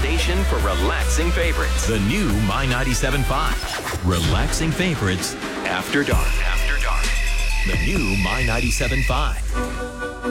station for relaxing favorites. The new My 97.5. Relaxing favorites after dark. After dark. The new My 97.5.